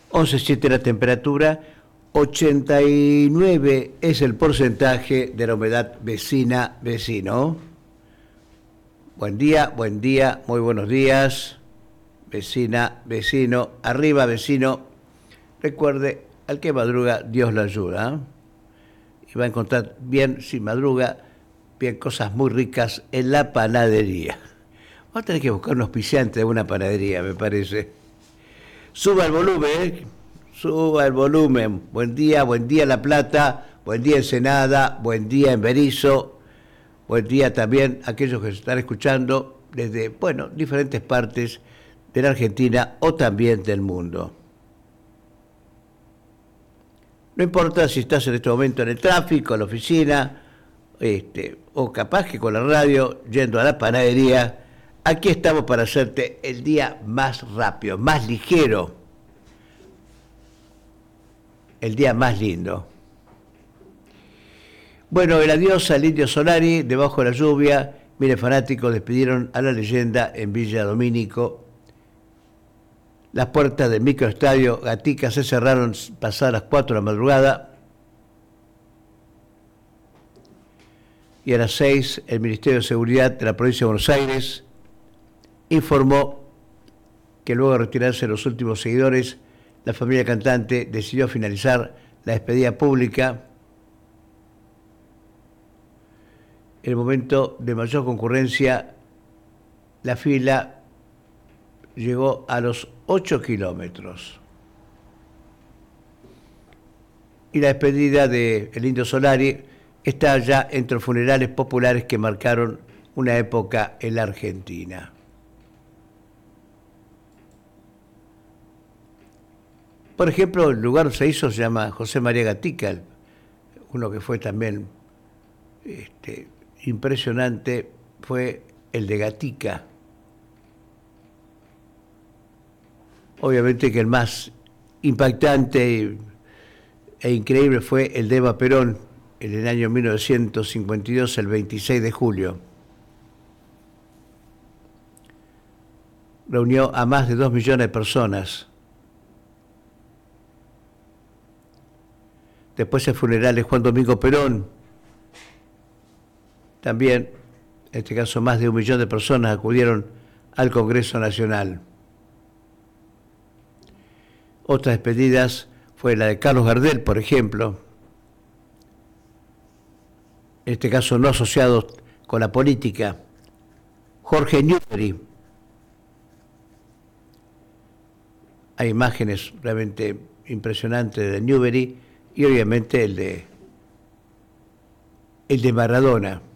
11,7 la temperatura, 89 es el porcentaje de la humedad vecina, vecino. Buen día, muy buenos días, vecina, vecino, arriba vecino. Recuerde, al que madruga, Dios lo ayuda. Y va a encontrar bien, si madruga, bien cosas muy ricas en la panadería. Vamos a tener que buscar un auspiciante de una panadería, me parece. Suba el volumen, suba el volumen. Buen día La Plata, buen día Ensenada, buen día en Berisso, buen día también a aquellos que se están escuchando desde, bueno, diferentes partes de la Argentina o también del mundo. No importa si estás en este momento en el tráfico, en la oficina, o capaz que con la radio, yendo a la panadería. Aquí estamos para hacerte el día más rápido, más ligero, el día más lindo. Bueno, el adiós al Indio Solari, debajo de la lluvia. Miles fanáticos despidieron a la leyenda en Villa Domínico. Las puertas del microestadio Gatica se cerraron pasadas las 4 de la madrugada. Y a las 6, el Ministerio de Seguridad de la Provincia de Buenos Aires informó que luego de retirarse los últimos seguidores, la familia cantante decidió finalizar la despedida pública. En el momento de mayor concurrencia, la fila llegó a los 8 kilómetros. Y la despedida de el Indio Solari está ya entre los funerales populares que marcaron una época en la Argentina. Por ejemplo, el lugar donde se hizo se llama José María Gatica, uno que fue también impresionante fue el de Gatica. Obviamente que el más impactante e increíble fue el de Eva Perón en el año 1952, el 26 de julio. Reunió a más de 2 millones de personas. Después el funeral de Juan Domingo Perón. También, en este caso, más de 1 millón de personas acudieron al Congreso Nacional. Otras despedidas fue la de Carlos Gardel, por ejemplo. En este caso, no asociados con la política. Jorge Newbery. Hay imágenes realmente impresionantes de Newbery y obviamente el de Maradona.